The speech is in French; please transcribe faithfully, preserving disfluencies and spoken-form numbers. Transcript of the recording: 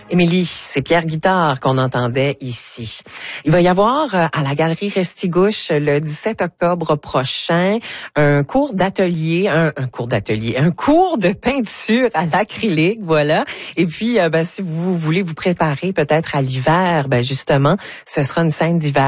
Émilie, c'est Pierre Guitard qu'on entendait ici. Il va y avoir euh, à la Galerie Restigouche le dix-sept octobre prochain un cours d'atelier, un, un cours d'atelier, un cours de peinture à l'acrylique, voilà. Et puis, euh, ben, si vous voulez vous préparer peut-être à l'hiver, ben justement, ce sera une scène d'hiver